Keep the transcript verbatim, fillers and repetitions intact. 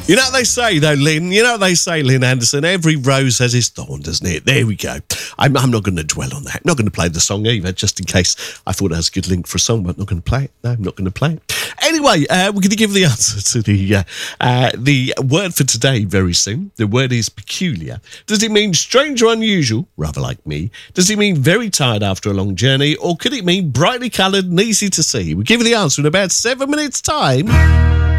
You know what they say, though, Lynn? You know what they say, Lynn Anderson? Every rose has its thorn, doesn't it? There we go. I'm, I'm not going to dwell on that. I'm not going to play the song either, just in case I thought it was a good link for a song, but I'm not going to play it. No, I'm not going to play it. Anyway, uh, we're going to give the answer to the uh, uh, the word for today very soon. The word is peculiar. Does it mean strange or unusual, rather like me? Does it mean very tired after a long journey? Or could it mean brightly coloured and easy to see? We'll give you the answer in about seven minutes' time.